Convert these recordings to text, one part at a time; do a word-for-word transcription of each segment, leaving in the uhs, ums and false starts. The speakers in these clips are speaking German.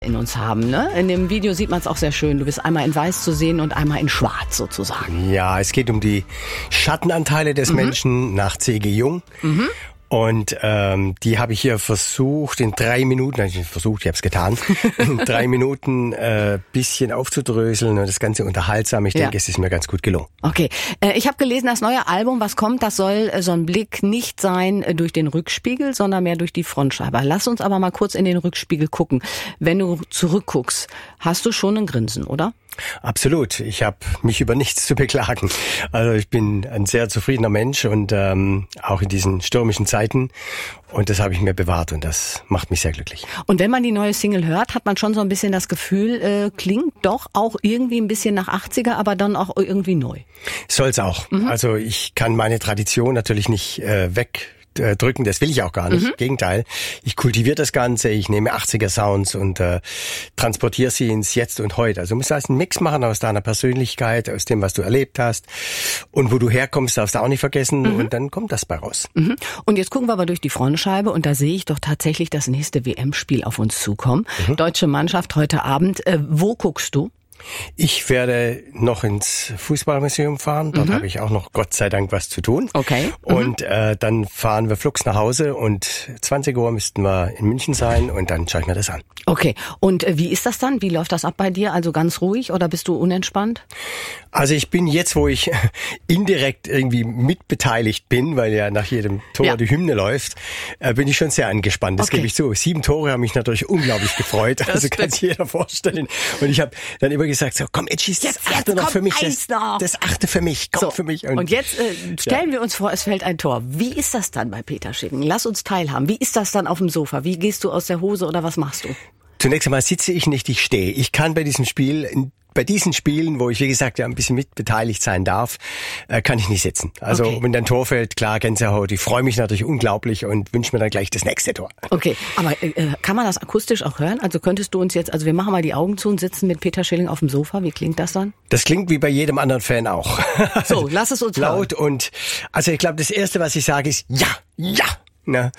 in uns haben, ne? In dem Video sieht man es auch sehr schön. Du bist einmal in weiß zu sehen und einmal in schwarz sozusagen. Ja, es geht um die Schattenanteile des mhm. Menschen nach C G. Jung. Mhm. Und ähm, die habe ich hier versucht in drei Minuten, also ich versucht, ich habe es getan, in drei Minuten äh, bisschen aufzudröseln und das Ganze unterhaltsam. Ich ja. denke, es ist mir ganz gut gelungen. Okay, äh, ich habe gelesen, das neue Album, was kommt, das soll äh, so ein Blick nicht sein äh, durch den Rückspiegel, sondern mehr durch die Frontscheibe. Lass uns aber mal kurz in den Rückspiegel gucken. Wenn du zurückguckst, hast du schon ein Grinsen, oder? Absolut. Ich habe mich über nichts zu beklagen. Also ich bin ein sehr zufriedener Mensch und ähm, auch in diesen stürmischen Zeiten. Und das habe ich mir bewahrt und das macht mich sehr glücklich. Und wenn man die neue Single hört, hat man schon so ein bisschen das Gefühl, äh, klingt doch auch irgendwie ein bisschen nach achtziger, aber dann auch irgendwie neu. Soll's auch. Mhm. Also ich kann meine Tradition natürlich nicht äh, weg drücken, das will ich auch gar nicht. Mhm. Gegenteil, ich kultiviere das Ganze, ich nehme achtziger Sounds und äh, transportiere sie ins Jetzt und Heute. Also du musst also einen Mix machen aus deiner Persönlichkeit, aus dem, was du erlebt hast und wo du herkommst, darfst du auch nicht vergessen mhm. und dann kommt das bei raus. Mhm. Und jetzt gucken wir aber durch die Frontscheibe und da sehe ich doch tatsächlich das nächste W M-Spiel auf uns zukommen. Mhm. Deutsche Mannschaft heute Abend. Äh, wo guckst du? Ich werde noch ins Fußballmuseum fahren. Dort mhm. habe ich auch noch Gott sei Dank was zu tun. Okay. Mhm. Und äh, dann fahren wir flugs nach Hause und zwanzig Uhr müssten wir in München sein und dann schaue ich mir das an. Okay. Und äh, wie ist das dann? Wie läuft das ab bei dir? Also ganz ruhig oder bist du unentspannt? Also ich bin jetzt, wo ich indirekt irgendwie mitbeteiligt bin, weil ja nach jedem Tor ja. die Hymne läuft, äh, bin ich schon sehr angespannt. Das okay. gebe ich zu. Sieben Tore haben mich natürlich unglaublich gefreut. Also kann sich jeder vorstellen. Und ich habe dann immer gesagt, so komm, jetzt schießt das jetzt, achte jetzt noch für mich. Das, noch. das achte für mich, komm so, für mich. Und, und jetzt äh, stellen ja. wir uns vor, es fällt ein Tor. Wie ist das dann bei Peter Schilling? Lass uns teilhaben. Wie ist das dann auf dem Sofa? Wie gehst du aus der Hose oder was machst du? Zunächst einmal sitze ich nicht, ich stehe. Ich kann bei diesem Spiel... Bei diesen Spielen, wo ich, wie gesagt, ja ein bisschen mitbeteiligt sein darf, äh, kann ich nicht sitzen. Also okay. wenn dann Tor fällt, klar, Gänsehaut. Ich freue mich natürlich unglaublich und wünsche mir dann gleich das nächste Tor. Okay, aber äh, kann man das akustisch auch hören? Also könntest du uns jetzt, also wir machen mal die Augen zu und sitzen mit Peter Schilling auf dem Sofa. Wie klingt das dann? Das klingt wie bei jedem anderen Fan auch. So, lass es uns laut hören. Und also ich glaube, das Erste, was ich sage, ist ja, ja. Na,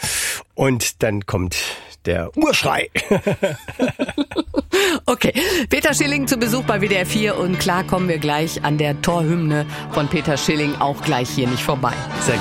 und dann kommt der Urschrei. Okay, Peter Schilling zu Besuch bei W D R vier und klar kommen wir gleich an der Torhymne von Peter Schilling auch gleich hier nicht vorbei. Sehr